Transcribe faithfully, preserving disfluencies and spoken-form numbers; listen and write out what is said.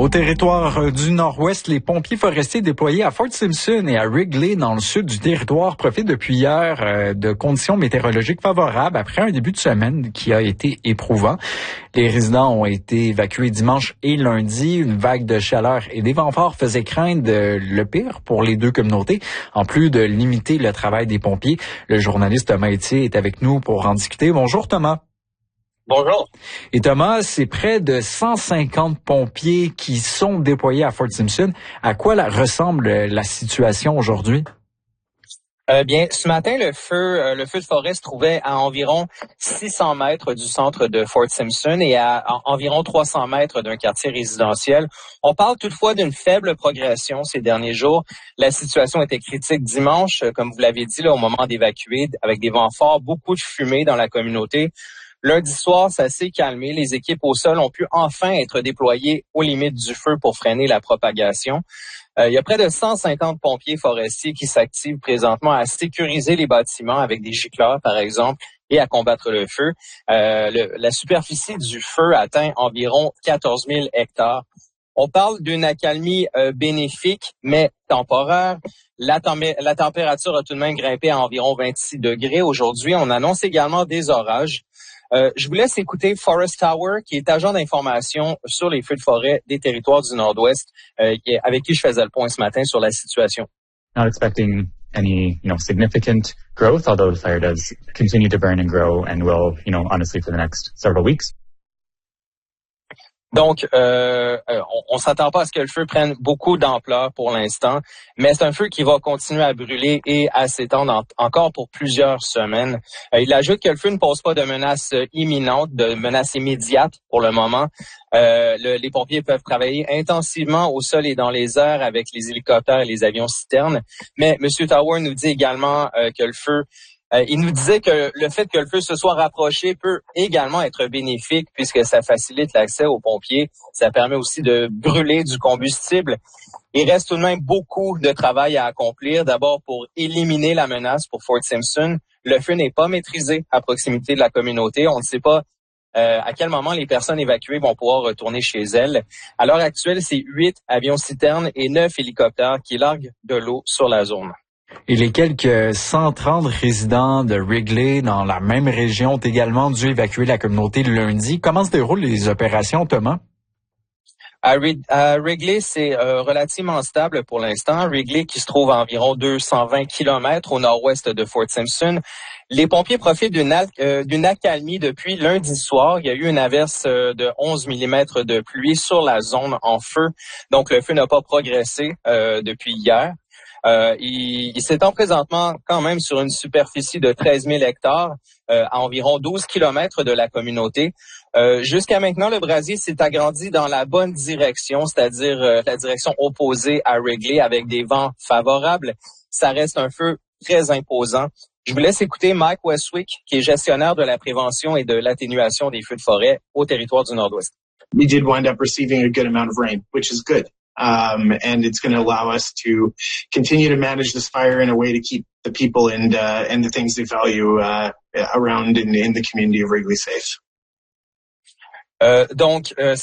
Au territoire du Nord-Ouest, les pompiers forestiers déployés à Fort Simpson et à Wrigley, dans le sud du territoire, profitent depuis hier euh, de conditions météorologiques favorables après un début de semaine qui a été éprouvant. Les résidents ont été évacués dimanche et lundi. Une vague de chaleur et des vents forts faisait craindre le pire pour les deux communautés, en plus de limiter le travail des pompiers. Le journaliste Thomas Etier est avec nous pour en discuter. Bonjour Thomas. Bonjour. Et Thomas, c'est près de cent cinquante pompiers qui sont déployés à Fort Simpson. À quoi la ressemble la situation aujourd'hui? Euh, bien, ce matin, le feu, euh, le feu de forêt se trouvait à environ six cents mètres du centre de Fort Simpson et à, à environ trois cents mètres d'un quartier résidentiel. On parle toutefois d'une faible progression ces derniers jours. La situation était critique dimanche, comme vous l'avez dit, là, au moment d'évacuer, avec des vents forts, beaucoup de fumée dans la communauté. Lundi soir, ça s'est calmé. Les équipes au sol ont pu enfin être déployées aux limites du feu pour freiner la propagation. Euh, il y a près de cent cinquante pompiers forestiers qui s'activent présentement à sécuriser les bâtiments avec des gicleurs, par exemple, et à combattre le feu. Euh, le, la superficie du feu atteint environ quatorze mille hectares. On parle d'une accalmie euh, bénéfique, mais temporaire. La, tem- la température a tout de même grimpé à environ vingt-six degrés aujourd'hui. On annonce également des orages. Euh, je vous laisse écouter Forest Tower, qui est agent d'information sur les feux de forêt des territoires du Nord-Ouest, euh, avec qui je faisais le point ce matin sur la situation. Not expecting any, you know, significant growth, although the fire does continue to burn and grow and will, you know, honestly for the next several weeks. Donc, euh, on, on s'attend pas à ce que le feu prenne beaucoup d'ampleur pour l'instant, mais c'est un feu qui va continuer à brûler et à s'étendre en, encore pour plusieurs semaines. Euh, il ajoute que le feu ne pose pas de menace imminente, de menace immédiate pour le moment. Euh, le, les pompiers peuvent travailler intensivement au sol et dans les airs avec les hélicoptères et les avions citernes. Mais M. Tower nous dit également euh, que le feu Euh, il nous disait que le fait que le feu se soit rapproché peut également être bénéfique puisque ça facilite l'accès aux pompiers. Ça permet aussi de brûler du combustible. Il reste tout de même beaucoup de travail à accomplir. D'abord, pour éliminer la menace pour Fort Simpson. Le feu n'est pas maîtrisé à proximité de la communauté. On ne sait pas euh, à quel moment les personnes évacuées vont pouvoir retourner chez elles. À l'heure actuelle, c'est huit avions citernes et neuf hélicoptères qui larguent de l'eau sur la zone. Et les quelques cent trente résidents de Wrigley dans la même région ont également dû évacuer la communauté le lundi. Comment se déroulent les opérations, Thomas? À, à Wrigley, c'est euh, relativement stable pour l'instant. Wrigley qui se trouve à environ deux cent vingt kilomètres au nord-ouest de Fort Simpson. Les pompiers profitent d'une, al- euh, d'une accalmie depuis lundi soir. Il y a eu une averse euh, de onze millimètres de pluie sur la zone en feu. Donc, le feu n'a pas progressé euh, depuis hier. Euh, il, il s'étend présentement quand même sur une superficie de treize mille hectares, euh, à environ douze kilomètres de la communauté. Euh, jusqu'à maintenant, le brasier s'est agrandi dans la bonne direction, c'est-à-dire euh, la direction opposée à Wrigley avec des vents favorables. Ça reste un feu très imposant. Je vous laisse écouter Mike Westwick, qui est gestionnaire de la prévention et de l'atténuation des feux de forêt au territoire du Nord-Ouest. We did wind up receiving a good amount of rain, which is good. Um, and it's going to allow us to continue to manage this fire in a way to keep the people and uh, and the things they value uh, around in, in the community of Wrigley safe. Euh, donc, euh,